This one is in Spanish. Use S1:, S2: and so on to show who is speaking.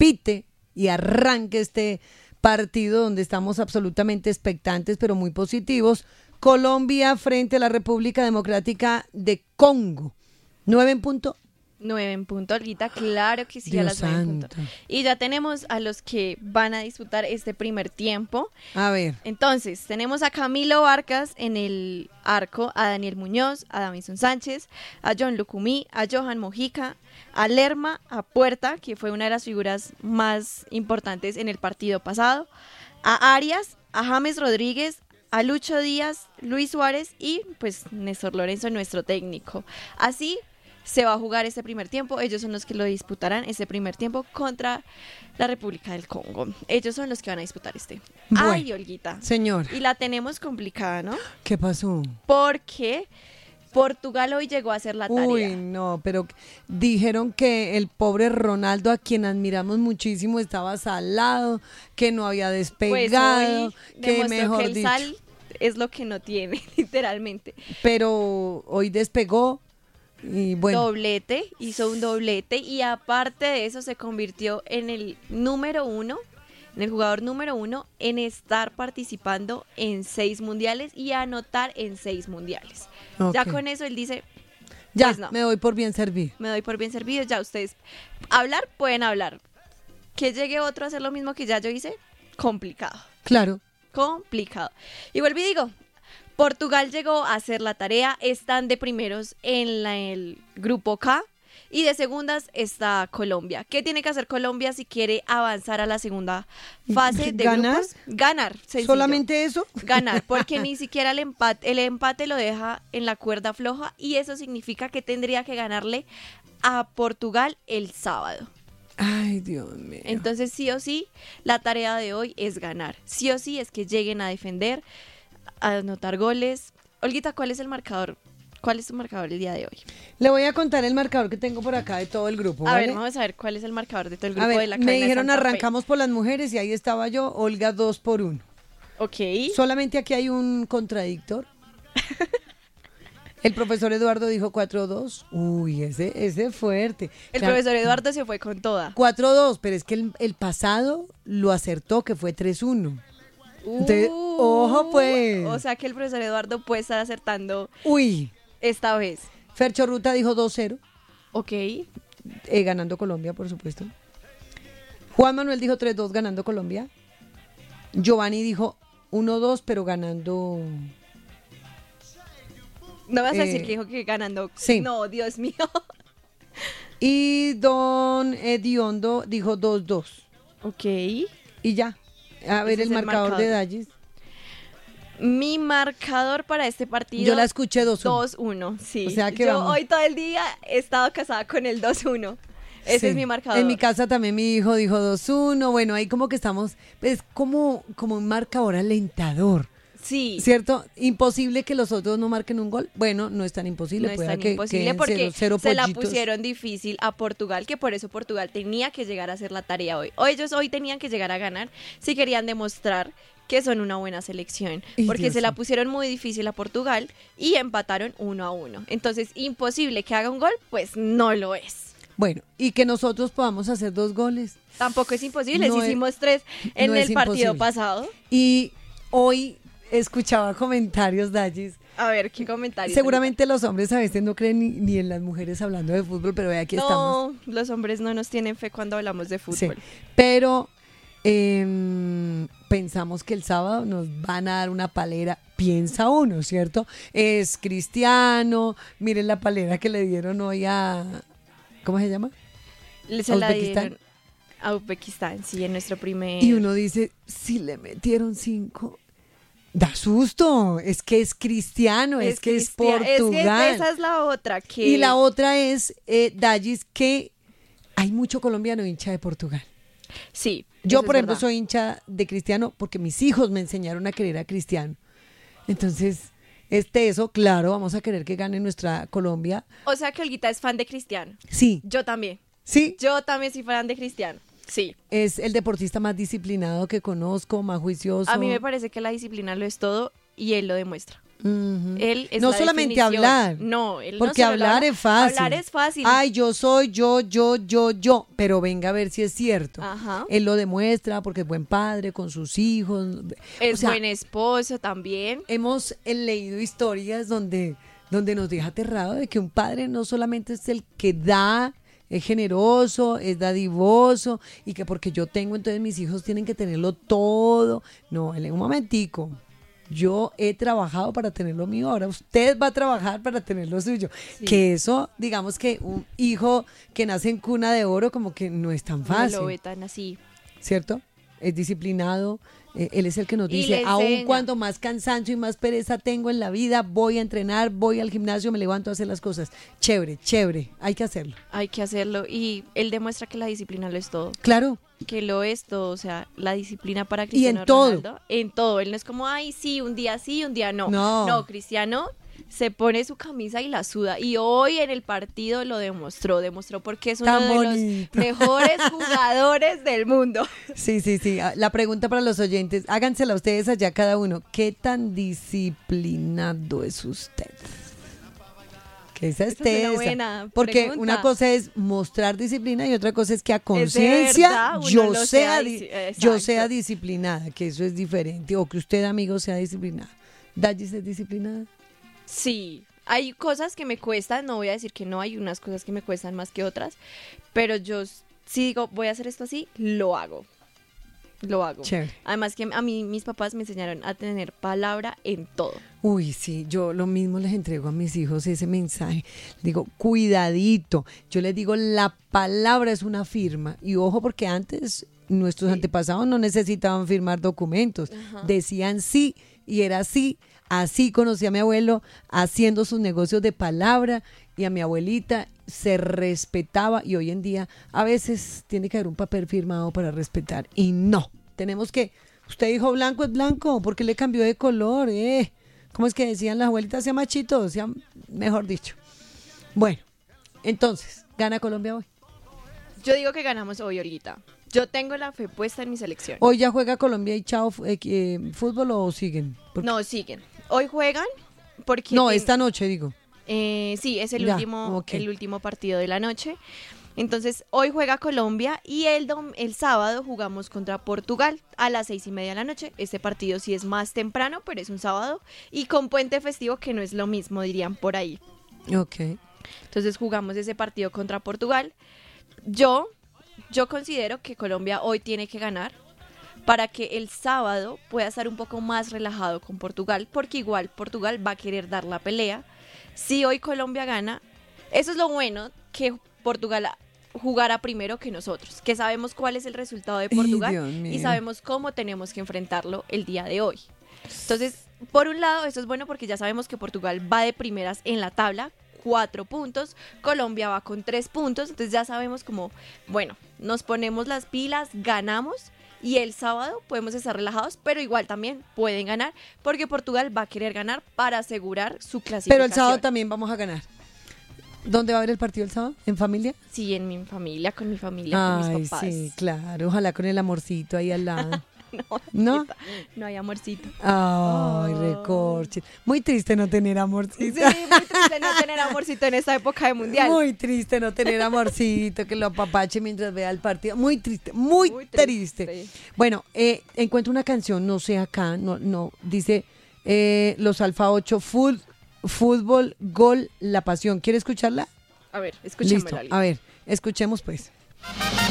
S1: pite y arranque este partido donde estamos absolutamente expectantes, pero muy positivos. Colombia frente a la República Democrática de Congo. 9 en punto.
S2: 9 en punto, Olguita, claro que sí,
S1: Dios
S2: a las 9 en punto.
S1: santo.
S2: Y ya tenemos a los que van a disputar este primer tiempo.
S1: A ver.
S2: Entonces, tenemos a Camilo Vargas en el arco, a Daniel Muñoz, a Davinson Sánchez, a John Lucumí, a Johan Mojica, a Lerma, a Puerta, que fue una de las figuras más importantes en el partido pasado, a Arias, a James Rodríguez, a Lucho Díaz, Luis Suárez y pues Néstor Lorenzo, nuestro técnico. Así se va a jugar este primer tiempo. Ellos son los que lo disputarán este primer tiempo contra la República del Congo. Ellos son los que van a disputar este.
S1: Bueno,
S2: Ay, Olguita.
S1: Señor.
S2: Y la tenemos complicada, ¿no?
S1: ¿Qué pasó?
S2: Porque Portugal hoy llegó a hacer la tarea.
S1: Uy, no, pero dijeron que el pobre Ronaldo, a quien admiramos muchísimo, estaba salado, que no había
S2: Pues
S1: despegado,
S2: hoy
S1: que
S2: demostró
S1: mejor
S2: que el
S1: dicho.
S2: sal es lo que no tiene, literalmente.
S1: Pero hoy despegó y bueno.
S2: Doblete, hizo un doblete y aparte de eso se convirtió en el número 1, en el jugador número 1 en estar participando en 6 mundiales y anotar en 6 mundiales.
S1: Ok.
S2: Ya con eso él dice,
S1: Ya,
S2: pues no,
S1: me doy por bien servido.
S2: me doy por bien servido, ya ustedes hablar, pueden hablar. Que llegue otro a hacer lo mismo que ya yo hice, complicado.
S1: Claro.
S2: Complicado. Y vuelvo y digo, Portugal llegó a hacer la tarea, están de primeros en el grupo K y de segundas está Colombia. ¿Qué tiene que hacer Colombia si quiere avanzar a la segunda fase de
S1: ¿Ganar?
S2: grupos? Ganar, sencillo.
S1: ¿Solamente eso?
S2: Ganar, porque ni siquiera el empate lo deja en la cuerda floja y eso significa que tendría que ganarle a Portugal el sábado.
S1: Ay, Dios mío.
S2: Entonces, sí o sí, la tarea de hoy es ganar. Sí o sí es que lleguen a defender, a anotar goles. Olguita, ¿cuál es el marcador? ¿Cuál es tu marcador el día de hoy?
S1: Le voy a contar el marcador que tengo por acá de todo el grupo.
S2: A
S1: ¿vale?
S2: ver, vamos a ver cuál es el marcador de todo el
S1: A
S2: grupo
S1: ver,
S2: de la
S1: me
S2: cadena de
S1: dijeron
S2: Santa Fe.
S1: arrancamos por las mujeres y ahí estaba yo, Olga 2-1.
S2: Ok.
S1: Solamente aquí hay un contradictor. El profesor Eduardo dijo 4-2. Uy, ese es fuerte.
S2: El
S1: Claro,
S2: profesor Eduardo se fue con toda.
S1: 4-2, pero es que el pasado lo acertó, que fue 3-1. Entonces, ojo, pues.
S2: O sea que el profesor Eduardo puede estar acertando
S1: Uy,
S2: esta vez.
S1: Fercho Ruta dijo 2-0,
S2: Ok.
S1: ganando Colombia, por supuesto. Juan Manuel dijo 3-2, ganando Colombia. Giovanni dijo 1-2, pero ganando...
S2: No vas a decir que dijo que ganando.
S1: sí.
S2: No, Dios mío.
S1: Y don Ediondo dijo 2-2.
S2: Ok.
S1: Y ya. A ver
S2: Ese
S1: el
S2: es el
S1: marcador de
S2: marcador.
S1: Dallis.
S2: Mi marcador para este partido.
S1: Yo la escuché 2-1.
S2: 2-1, sí.
S1: O sea que
S2: yo
S1: vamos.
S2: hoy todo el día he estado casada con el 2-1. Ese
S1: Sí.
S2: es mi marcador.
S1: En mi casa también mi hijo dijo 2-1. Bueno, ahí como que estamos, es como un marcador alentador.
S2: Sí.
S1: ¿Cierto? Imposible que los otros no marquen un gol. Bueno, no es tan imposible.
S2: No es
S1: pueda
S2: tan
S1: que
S2: imposible
S1: queden
S2: porque
S1: cero
S2: se la
S1: pollitos.
S2: pusieron difícil a Portugal, que por eso Portugal tenía que llegar a hacer la tarea hoy. O ellos hoy tenían que llegar a ganar si querían demostrar que son una buena selección,
S1: Ay,
S2: porque
S1: Dios
S2: se la
S1: mío.
S2: pusieron muy difícil a Portugal y empataron 1-1. Entonces, imposible que haga un gol, pues no lo es.
S1: Bueno, y que nosotros podamos hacer 2 goles.
S2: Tampoco es imposible,
S1: No
S2: si
S1: es-
S2: hicimos 3 en
S1: no
S2: el
S1: es
S2: partido
S1: imposible.
S2: pasado.
S1: Y hoy escuchaba comentarios, Dallis.
S2: A ver, ¿qué comentarios?
S1: Seguramente los hombres a veces no creen ni en las mujeres hablando de fútbol, pero ve, aquí estamos.
S2: No, los hombres no nos tienen fe cuando hablamos de
S1: Sí,
S2: fútbol.
S1: pero pensamos que el sábado nos van a dar una palera, piensa uno, ¿cierto? Es cristiano, miren la palera que le dieron hoy a, ¿cómo se llama?
S2: Se la
S1: ¿Uzbekistán?
S2: dieron a Uzbekistán, sí, en nuestro primer...
S1: Y uno dice, si le metieron 5, da susto, es que es cristiano, es que es Portugal.
S2: Es que esa es la otra. Que...
S1: Y la otra es, Dallis, que hay mucho colombiano hincha de Portugal.
S2: Sí.
S1: Yo,
S2: eso
S1: por
S2: es
S1: ejemplo,
S2: verdad.
S1: soy hincha de Cristiano porque mis hijos me enseñaron a querer a Cristiano. Entonces, eso, claro, vamos a querer que gane nuestra Colombia.
S2: O sea que Olguita es fan de Cristiano.
S1: Sí,
S2: Yo también.
S1: sí,
S2: Yo también soy fan de Cristiano. Sí.
S1: es el deportista más disciplinado que conozco, más juicioso.
S2: A mí me parece que la disciplina lo es todo y él lo demuestra. Él es
S1: No
S2: la
S1: solamente
S2: definición.
S1: hablar.
S2: No, él
S1: Porque
S2: no solo
S1: hablar es fácil.
S2: Hablar es fácil.
S1: Ay, yo soy yo. Pero venga a ver si es cierto.
S2: Ajá.
S1: Él lo demuestra porque es buen padre con sus hijos.
S2: Es
S1: O sea,
S2: buen esposo también.
S1: hemos leído historias donde nos deja aterrado de que un padre no solamente es el que da, es generoso, es dadivoso, y que porque yo tengo, entonces mis hijos tienen que tenerlo todo. No, él en un momentico. Yo he trabajado para tener lo mío, ahora usted va a trabajar para tener lo suyo.
S2: Sí.
S1: Que eso, digamos que un hijo que nace en cuna de oro como que no es tan
S2: No
S1: fácil,
S2: lo ve tan así.
S1: ¿cierto? Es disciplinado, él es el que nos
S2: Y
S1: dice,
S2: le
S1: aun
S2: enseña.
S1: cuando más cansancio y más pereza tengo en la vida, voy a entrenar, voy al gimnasio, me levanto a hacer las cosas. Chévere, hay que hacerlo.
S2: Hay que hacerlo. Y él demuestra que la disciplina lo es todo.
S1: Claro,
S2: Que lo es todo. O sea, la disciplina para
S1: Y en
S2: Cristiano
S1: todo.
S2: Ronaldo. En todo. Él no es como, ay, sí, un día sí, un día no.
S1: No.
S2: No, Cristiano se pone su camisa y la suda. Y hoy en el partido lo demostró. Demostró porque es uno
S1: Tan
S2: de
S1: bonito.
S2: los mejores jugadores del mundo.
S1: sí. La pregunta para los oyentes, hágansela ustedes allá cada uno. ¿Qué tan disciplinado es usted? Que esa es
S2: Esa es una
S1: tesa.
S2: buena
S1: Porque
S2: pregunta.
S1: una cosa es mostrar disciplina y otra cosa es que a
S2: Es de
S1: conciencia
S2: verdad, uno
S1: yo
S2: lo
S1: sea
S2: sea
S1: yo
S2: exacto.
S1: sea disciplinada, que eso es diferente, o que usted, amigo, sea disciplinado. ¿Dallis es disciplinada?
S2: Sí, hay cosas que me cuestan, no voy a decir que no, hay unas cosas que me cuestan más que otras, pero yo si digo, voy a hacer esto así, lo hago. Lo hago.
S1: Chévere.
S2: Además que a mí mis papás me enseñaron a tener palabra en todo.
S1: Uy, sí, yo lo mismo les entrego a mis hijos ese mensaje. Digo, cuidadito. Yo les digo, la palabra es una firma. Y ojo, porque antes nuestros antepasados no necesitaban firmar documentos. Decían sí y era sí. Así conocí a mi abuelo haciendo sus negocios de palabra, y a mi abuelita se respetaba, y hoy en día a veces tiene que haber un papel firmado para respetar, y no, tenemos que, usted dijo blanco es blanco, ¿por qué le cambió de color? ¿Cómo es que decían las abuelitas? Sea machito, sea mejor dicho. Bueno, entonces, ¿gana Colombia hoy?
S2: Yo digo que ganamos hoy, Olguita. Yo tengo la fe puesta en mi selección.
S1: ¿Hoy ya juega Colombia y chao fútbol o siguen? Porque-
S2: No, siguen. Hoy juegan porque...
S1: no, esta noche digo.
S2: Sí, es el
S1: Ya,
S2: último,
S1: ok.
S2: el último partido de la noche. Entonces, hoy juega Colombia y el sábado jugamos contra Portugal a las 6:30 de la noche. Este partido sí es más temprano, pero es un sábado y con puente festivo, que no es lo mismo, dirían por ahí.
S1: Ok.
S2: Entonces jugamos ese partido contra Portugal. Yo considero que Colombia hoy tiene que ganar para que el sábado pueda estar un poco más relajado con Portugal, porque igual Portugal va a querer dar la pelea. Si hoy Colombia gana, eso es lo bueno, que Portugal jugara primero que nosotros, que sabemos cuál es el resultado de
S1: Ay,
S2: Portugal
S1: Dios mío.
S2: y sabemos cómo tenemos que enfrentarlo el día de hoy. Entonces, por un lado, eso es bueno porque ya sabemos que Portugal va de primeras en la tabla, 4 puntos, Colombia va con 3 puntos, entonces ya sabemos como, bueno, nos ponemos las pilas, ganamos y el sábado podemos estar relajados, pero igual también pueden ganar porque Portugal va a querer ganar para asegurar su clasificación.
S1: Pero el sábado también vamos a ganar. ¿Dónde va a haber el partido el sábado? ¿En familia?
S2: Sí, en mi familia, con mi familia, con
S1: Ay,
S2: mis papás.
S1: sí, claro. Ojalá con el amorcito ahí al lado.
S2: No,
S1: ¿No?
S2: Tita, no hay amorcito.
S1: Ay,
S2: Oh.
S1: recorche. Muy triste no tener amorcito.
S2: Sí, muy triste no tener amorcito en esta época de mundial.
S1: Muy triste no tener amorcito, que lo apapache mientras vea el partido. Muy triste, muy,
S2: Muy
S1: triste.
S2: triste.
S1: Bueno, encuentro una canción, no sé acá, no, dice Los Alfa 8, Fútbol, Gol, La Pasión. ¿Quiere escucharla?
S2: A ver, escúchamela.
S1: Listo, a ver, escuchemos pues.